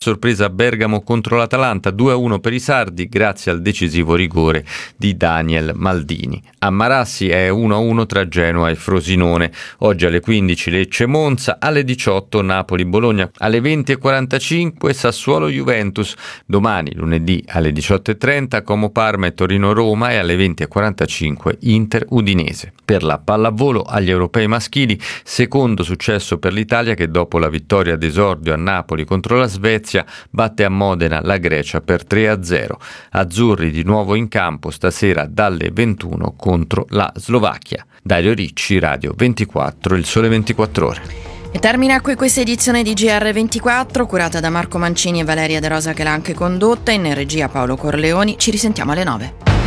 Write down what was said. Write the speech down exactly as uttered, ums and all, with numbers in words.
sorpresa a Bergamo contro l'Atalanta, due a uno per i sardi grazie al decisivo rigore di Daniel Maldini. A Marassi è uno a uno tra Genoa e Frosinone. Oggi alle quindici Lecce-Monza, alle diciotto Napoli-Bologna, alle venti e quarantacinque Sassuolo-Juventus. Domani, lunedì, alle diciotto e trenta Como-Parma e Torino-Roma e alle venti e quarantacinque Inter-Udinese. Per la pallavolo agli europei maschili, secondo successo per l'Italia che dopo la vittoria d'esordio a Napoli contro la Svezia batte a Modena la Grecia per tre a zero. Azzurri di nuovo in campo stasera dalle ventuno contro la Slovacchia. Dario Ricci, Radio ventiquattro, Il Sole ventiquattro Ore. E termina qui questa edizione di G R ventiquattro, curata da Marco Mancini e Valeria De Rosa, che l'ha anche condotta, in regia Paolo Corleoni. Ci risentiamo alle nove.